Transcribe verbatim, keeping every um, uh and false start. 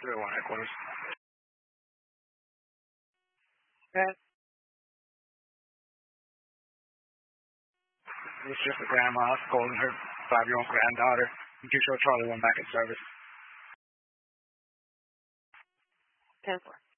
Zero one headquarters. Okay. This is just a grandma scolding her five-year-old granddaughter. You can show Charlie one back in service. ten four.